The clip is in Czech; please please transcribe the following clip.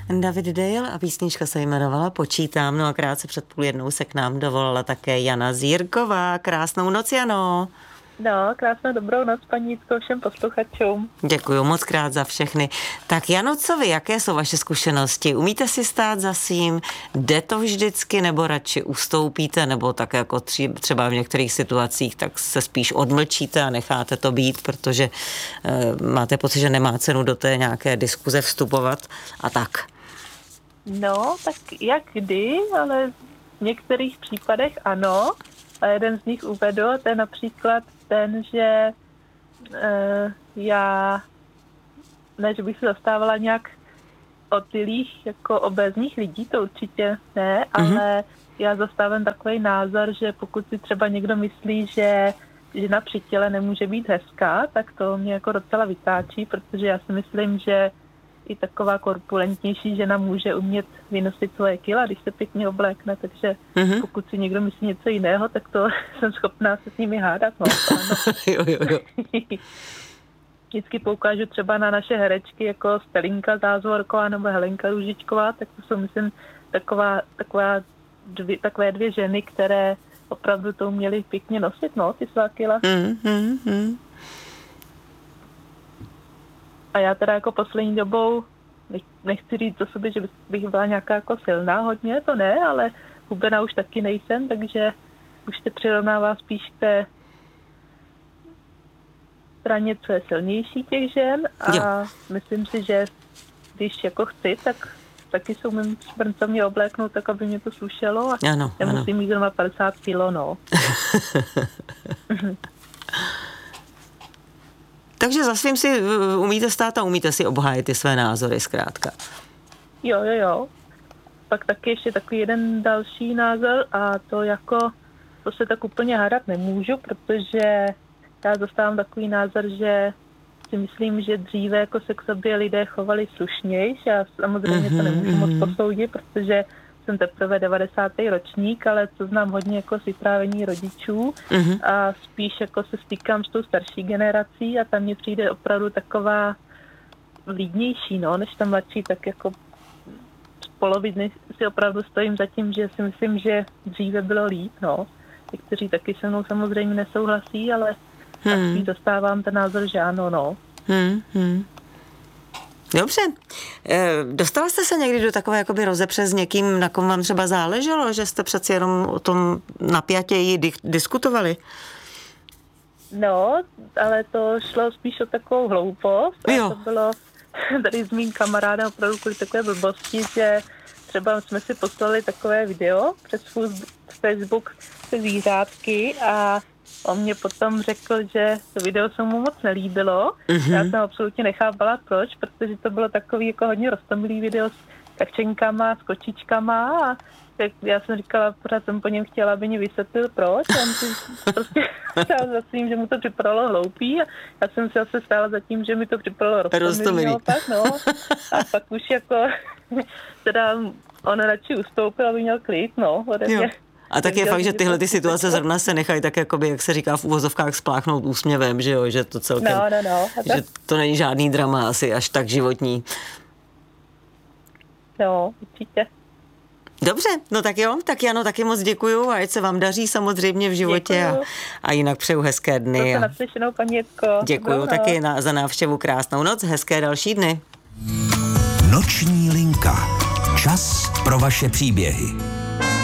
David Dale a písnička se jmenovala Počítám, no a krátce před 12:30 se k nám dovolala také Jana Zírková. Krásnou noc, Jano. No, krásnou dobrou noc, paní Jitko, všem posluchačům. Děkuju moc krát za všechny. Tak Jano, co vy, jaké jsou vaše zkušenosti? Umíte si stát za svým? Jde to vždycky, nebo radši ustoupíte, nebo tak jako třeba v některých situacích, tak se spíš odmlčíte a necháte to být, protože máte pocit, že nemá cenu do té nějaké diskuze vstupovat a tak? No, tak jak kdy, ale v některých případech ano. A jeden z nich uvedl, to je například ten, že já, ne, že bych se zastávala nějak otilých jako obézních lidí, to určitě ne, ale já zastávám takový názor, že pokud si třeba někdo myslí, že žena při těle nemůže být hezká, tak to mě jako docela vytáčí, protože já si myslím, že i taková korpulentnější žena může umět vynosit svoje kila, když se pěkně oblékne, takže pokud si někdo myslí něco jiného, tak to jsem schopná se s nimi hádat. No. jo. Vždycky poukážu třeba na naše herečky jako Stelinka Zázvorková nebo Helenka Růžičková, tak to jsou, myslím, takové dvě ženy, které opravdu to uměly pěkně nosit, no, ty svá kila. A já teda jako poslední dobou, nechci říct o sobě, že bych byla nějaká jako silná hodně, to ne, ale hubená už taky nejsem, takže už se přirovnává spíš k té straně, co je silnější těch žen a myslím si, že když jako chci, tak taky se umím sprncovně obléknout tak, aby mě to slušelo a nemusím mít zrovna 50 kilo, no. Takže za svým si umíte stát a umíte si obhájit ty své názory zkrátka. Jo. Pak taky ještě takový jeden další názor a to se tak úplně hádat nemůžu, protože já zastávám takový názor, že si myslím, že dříve jako se k sobě lidé chovali slušnější. Já samozřejmě to nemůžu moc posoudit, protože jsem teprve 90. ročník, ale to znám hodně jako z vyprávění rodičů a spíš jako se stýkám s tou starší generací a tam mně přijde opravdu taková vlídnější, no, než ta mladší, tak jako z poloviny si opravdu stojím za tím, že si myslím, že dříve bylo líp, no. Někteří taky se mnou samozřejmě nesouhlasí, ale taky dostávám ten názor, že ano, no. Dobře. Dostala jste se někdy do takové jakoby rozepře s někým, na kom vám třeba záleželo, že jste přeci jenom o tom napjatěji diskutovali? No, ale to šlo spíš o takovou hloupost. A to bylo tady z mým kamaráda opravdu kvůli takové blbosti, že třeba jsme si poslali takové video přes Facebook se zvířátky a on mě potom řekl, že to video se mu moc nelíbilo. Já jsem absolutně nechápala proč, protože to bylo takový jako hodně roztomilý video s kavčenkama, s kočičkama a já jsem říkala, pořád jsem po něm chtěla, aby mě vysvětlil proč. A on si prostě stál za tím, že mu to připadalo hloupý a já jsem si zase stála za tím, že mi to připadalo roztomilý. A pak už jako teda on radši ustoupil, aby měl klid, no, ode mě. A tak je fakt, že tyhle ty situace zrovna se nechají tak jakoby, jak se říká v uvozovkách, spláchnout úsměvem, že jo, že to celkem, že to není žádný drama asi až tak životní. No, určitě. Dobře, no tak jo, tak Jano, taky moc děkuju a ať se vám daří samozřejmě v životě a jinak přeju hezké dny. To naslyšenou, paní Jitko. Děkuju taky za návštěvu, krásnou noc, hezké další dny. Noční linka. Čas pro vaše příběhy.